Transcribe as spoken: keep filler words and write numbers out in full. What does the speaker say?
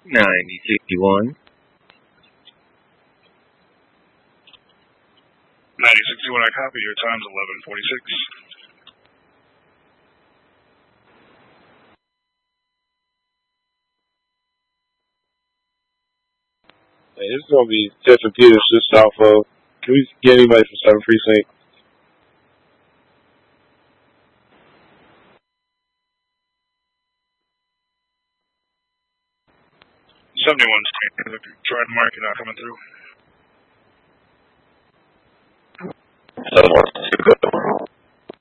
ninety sixty-one. ninety sixty-one, I copy. Your time's eleven forty-six. Hey, this is gonna be Jeffrey Peters just south of. Can we get anybody from Seventh Precinct? seventy-one, try to mark it not coming through. seven one